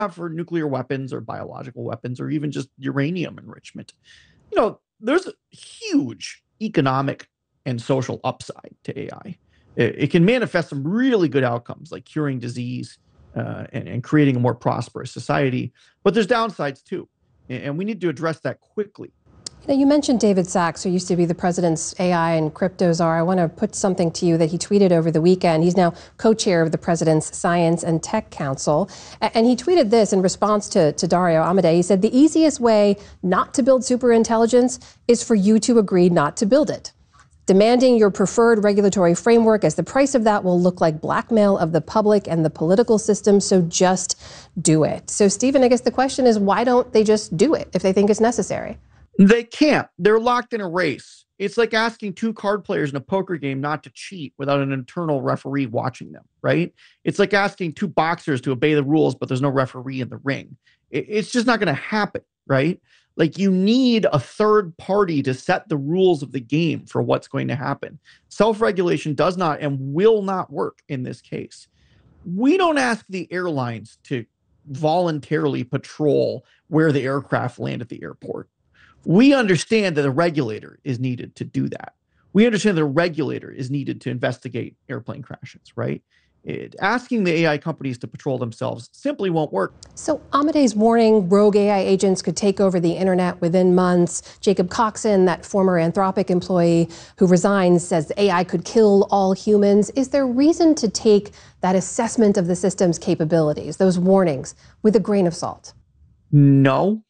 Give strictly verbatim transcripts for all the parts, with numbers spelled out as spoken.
for nuclear weapons or biological weapons or even just uranium enrichment. You know, there's a huge economic and social upside to A I. It, it can manifest some really good outcomes like curing disease uh, and, and creating a more prosperous society. But there's downsides too. And, and we need to address that quickly. You know, you mentioned David Sacks, who used to be the president's A I and crypto czar. I want to put something to you that he tweeted over the weekend. He's now co-chair of the president's Science and Tech Council. And he tweeted this in response to, to Dario Amodei. He said, the easiest way not to build superintelligence is for you to agree not to build it. Demanding your preferred regulatory framework as the price of that will look like blackmail of the public and the political system. So just do it. So, Stephen, I guess the question is, why don't they just do it if they think it's necessary? They can't. They're locked in a race. It's like asking two card players in a poker game not to cheat without an internal referee watching them, right? It's like asking two boxers to obey the rules, but there's no referee in the ring. It's just not going to happen, right? Like, you need a third party to set the rules of the game for what's going to happen. Self-regulation does not and will not work in this case. We don't ask the airlines to voluntarily patrol where the aircraft land at the airport. We understand that a regulator is needed to do that. We understand that a regulator is needed to investigate airplane crashes, right? It, asking the A I companies to patrol themselves simply won't work. So Amodei's warning rogue A I agents could take over the internet within months. Jacob Coxon, that former Anthropic employee who resigned, says A I could kill all humans. Is there reason to take that assessment of the system's capabilities, those warnings, with a grain of salt? No.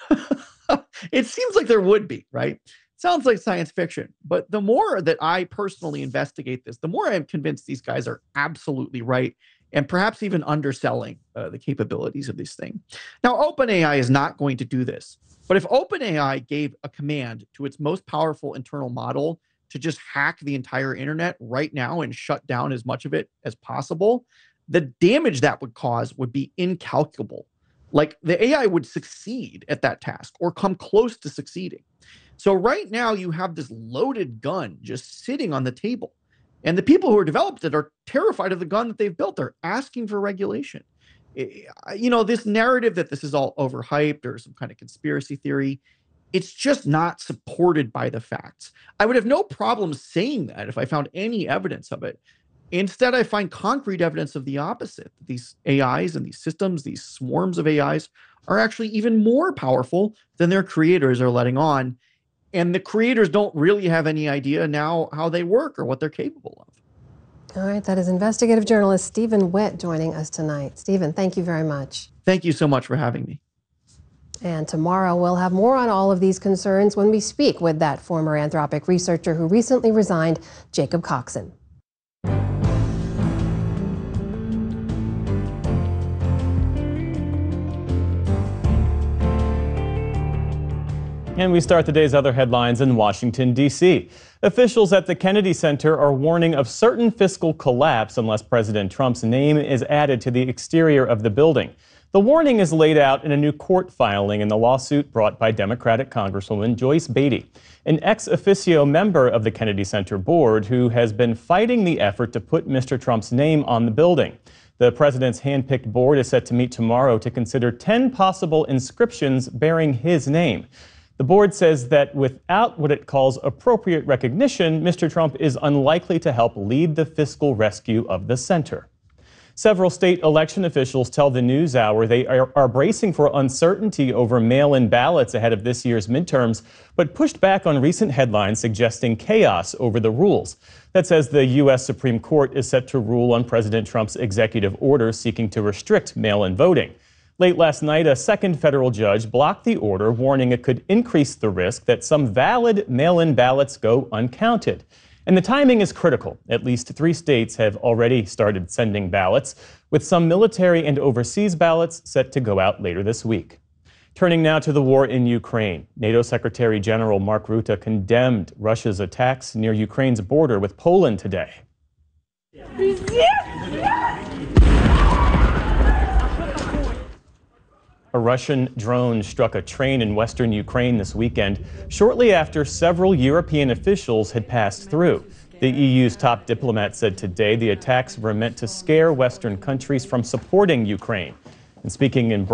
It seems like there would be, right? Sounds like science fiction. But the more that I personally investigate this, the more I'm convinced these guys are absolutely right and perhaps even underselling uh, the capabilities of this thing. Now, OpenAI is not going to do this. But if OpenAI gave a command to its most powerful internal model to just hack the entire internet right now and shut down as much of it as possible, the damage that would cause would be incalculable. Like, the A I would succeed at that task or come close to succeeding. So right now you have this loaded gun just sitting on the table. And the people who are developed it are terrified of the gun that they've built. They're asking for regulation. You know, this narrative that this is all overhyped or some kind of conspiracy theory, it's just not supported by the facts. I would have no problem saying that if I found any evidence of it. Instead, I find concrete evidence of the opposite. These A Is and these systems, these swarms of A Is, are actually even more powerful than their creators are letting on. And the creators don't really have any idea now how they work or what they're capable of. All right, that is investigative journalist Stephen Witt joining us tonight. Stephen, thank you very much. Thank you so much for having me. And tomorrow we'll have more on all of these concerns when we speak with that former Anthropic researcher who recently resigned, Jacob Coxon. And we start the day's other headlines in Washington, D C Officials at the Kennedy Center are warning of certain fiscal collapse unless President Trump's name is added to the exterior of the building. The warning is laid out in a new court filing in the lawsuit brought by Democratic Congresswoman Joyce Beatty, an ex officio member of the Kennedy Center board who has been fighting the effort to put Mister Trump's name on the building. The president's handpicked board is set to meet tomorrow to consider ten possible inscriptions bearing his name. The board says that without what it calls appropriate recognition, Mister Trump is unlikely to help lead the fiscal rescue of the center. Several state election officials tell the NewsHour they are, are bracing for uncertainty over mail-in ballots ahead of this year's midterms, but pushed back on recent headlines suggesting chaos over the rules. That says the U S Supreme Court is set to rule on President Trump's executive order seeking to restrict mail-in voting. Late last night, a second federal judge blocked the order, warning it could increase the risk that some valid mail-in ballots go uncounted. And the timing is critical. At least three states have already started sending ballots, with some military and overseas ballots set to go out later this week. Turning now to the war in Ukraine. NATO Secretary General Mark Rutte condemned Russia's attacks near Ukraine's border with Poland today. A Russian drone struck a train in western Ukraine this weekend, shortly after several European officials had passed through. The E U's top diplomat said today the attacks were meant to scare Western countries from supporting Ukraine. And speaking in